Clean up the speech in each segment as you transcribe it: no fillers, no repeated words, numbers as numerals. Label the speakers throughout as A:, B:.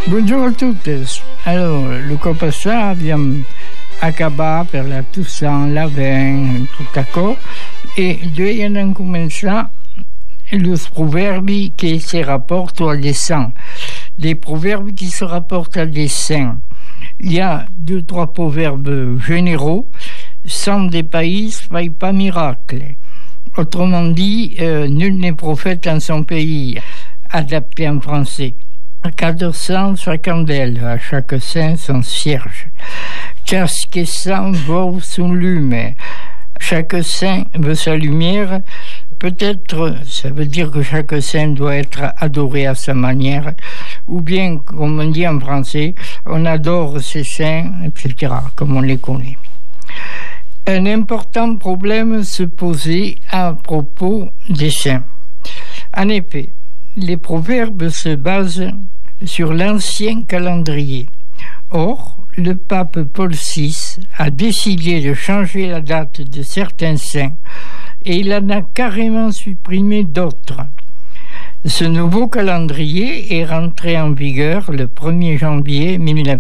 A: Buongiorno a tutti. Allora, il passé abbiamo acabato per la Toussaint, la Vin, tutto ciò, e dobbiamo cominciare les proverbes qui se rapportent à des saints. Les proverbes qui se rapportent à des saints. Il y a 2-3 proverbes généraux. Sans des pays, fait pas miracle. Autrement dit, nul n'est prophète en son pays, adapté en français. À 400 sa candelle, à chaque saint son cierge. Chaque saint vaut son lume. Chaque saint veut sa lumière. Peut-être, ça veut dire que chaque saint doit être adoré à sa manière, ou bien, comme on dit en français, on adore ces saints, etc., comme on les connaît. Un important problème se posait à propos des saints. En effet, les proverbes se basent sur l'ancien calendrier. Or, le pape Paul VI a décidé de changer la date de certains saints et il en a carrément supprimé d'autres. Ce nouveau calendrier est rentré en vigueur le 1er janvier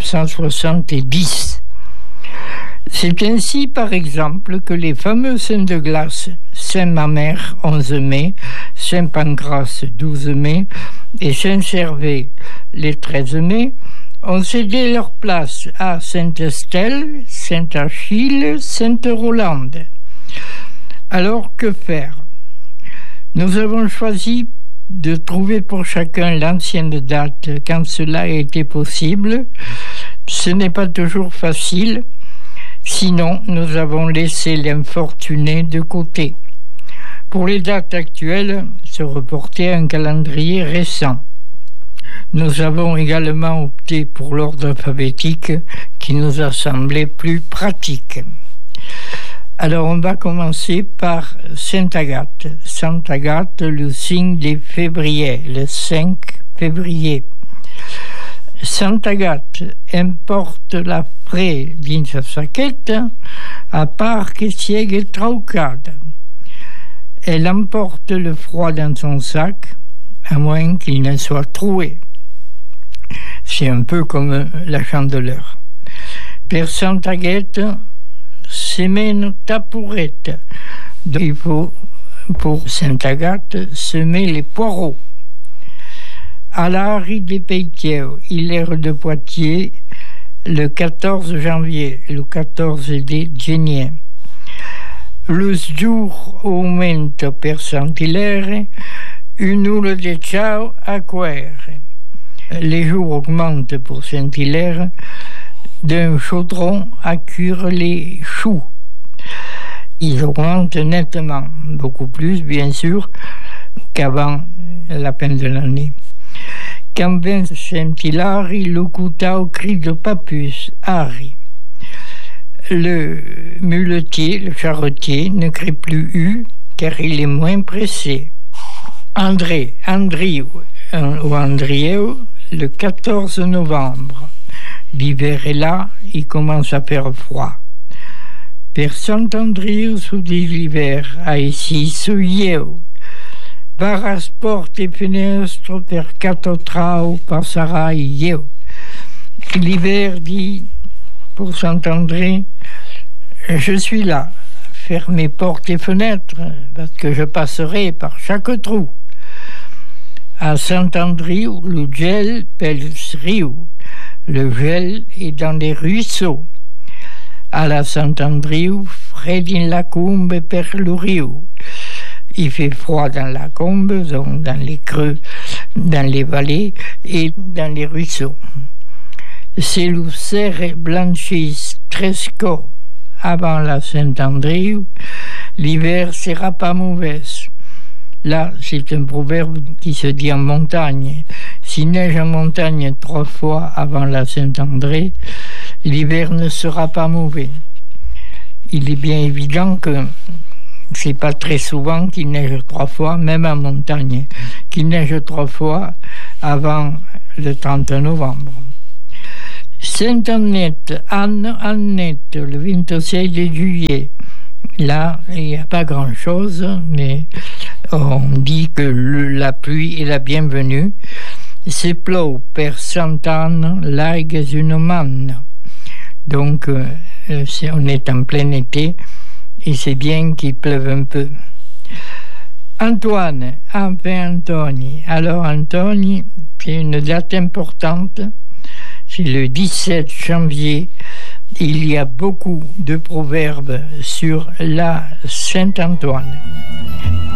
A: 1970. C'est ainsi, par exemple, que les fameux saints de glace, Saint-Mamère, 11 mai, Saint-Pancrace, 12 mai, et Saint-Servais, les 13 mai, ont cédé leur place à Sainte-Estelle, Sainte-Achille, Sainte-Rolande. Alors, que faire? Nous avons choisi de trouver pour chacun l'ancienne date quand cela a été possible. Ce n'est pas toujours facile. Sinon, nous avons laissé l'infortuné de côté. Pour les dates actuelles, se reporter à un calendrier récent. Nous avons également opté pour l'ordre alphabétique qui nous a semblé plus pratique. Alors, on va commencer par Sainte Agathe. Sainte Agathe, le signe des février, le 5 février. Sainte Agathe importe la fre dins la saqueta à part que siègue traucada. Elle emporte le froid dans son sac, à moins qu'il ne soit troué. C'est un peu comme la chandeleur. Per Sainte Agathe, semene tapourette. Il faut, pour Sainte Agathe, semer les poireaux. À l'Ari des Peitiers, Hilaire de Poitiers, le 14 janvier, le 14 de Génier. Le jour aumenta per Saint-Hilaire, une oule de ciao à cuire. Les jours augmentent pour Saint-Hilaire, d'un chaudron à cuire les choux. Ils augmentent nettement, beaucoup plus bien sûr qu'avant la fin de l'année. Quand vint Saint-Hilari, le coûta au cri de Papus, Harry. Le muletier, le charretier, ne crie plus U, car il est moins pressé. Andriou, le 14 novembre. L'hiver est là, il commence à faire froid. Per Saint-Andriou, sous l'hiver, a ici souilleu. Varas porte et finestre per catotrao passera ieu. L'hiver dit pour Saint-André, je suis là, fermez portes et fenêtres, parce que je passerai par chaque trou. À Saint-Andriou, le gel pèle riu. Le gel est dans les ruisseaux. À la Saint-Andriou, fred in la combe per le riu. Il fait froid dans la combe, donc dans les creux, dans les vallées et dans les ruisseaux. C'est l'ucère blanchisse tresco. Avant la Saint-Andriou, l'hiver sera pas mauvais. Là, c'est un proverbe qui se dit en montagne. S'il neige en montagne 3 fois avant la Saint-André, l'hiver ne sera pas mauvais. Il est bien évident que c'est pas très souvent qu'il neige 3 fois, même en montagne, qu'il neige 3 fois avant le 30 novembre. Sainte-Annette, Annette, le 26 juillet. Là, il n'y a pas grand-chose, mais on dit que la pluie est la bienvenue. se plou per 100 ans, l'aigues une manne. Donc, on est en plein été et c'est bien qu'il pleuve un peu. Antoine, Antoni. Alors, Antoni, c'est une date importante. C'est le 17 janvier. Il y a beaucoup de proverbes sur la Saint-Antoine.